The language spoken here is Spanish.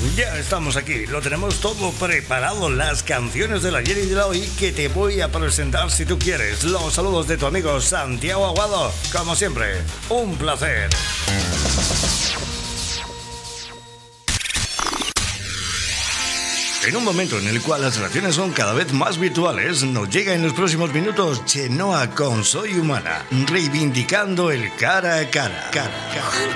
Ya estamos aquí, lo tenemos todo preparado, las canciones del ayer y de hoy que te voy a presentar si tú quieres. Los saludos de tu amigo Santiago Aguado, como siempre, un placer. En un momento en el cual las relaciones son cada vez más virtuales, nos llega en los próximos minutos Chenoa con Soy Humana, reivindicando el cara a cara.